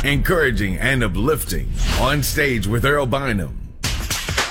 encouraging and uplifting. On Stage with Earl Bynum.